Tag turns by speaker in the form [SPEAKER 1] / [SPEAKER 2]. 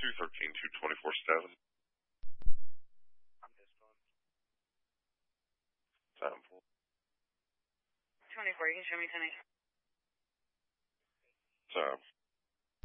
[SPEAKER 1] 213-224-7.
[SPEAKER 2] I'm just on.
[SPEAKER 1] Time for
[SPEAKER 3] 24, you can show me tonight.
[SPEAKER 1] time.